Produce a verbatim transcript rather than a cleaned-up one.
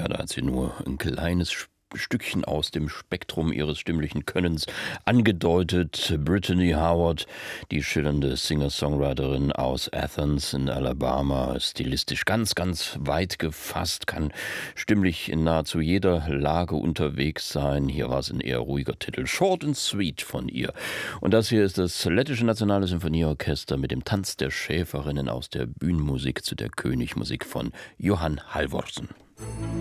Ja, da hat sie nur ein kleines Sch Stückchen aus dem Spektrum ihres stimmlichen Könnens angedeutet. Brittany Howard, die schillernde Singer-Songwriterin aus Athens in Alabama, stilistisch ganz, ganz weit gefasst, kann stimmlich in nahezu jeder Lage unterwegs sein. Hier war es ein eher ruhiger Titel, Short and Sweet von ihr. Und das hier ist das Lettische Nationale Sinfonieorchester mit dem Tanz der Schäferinnen aus der Bühnenmusik zu der Königmusik von Johann Halvorsen.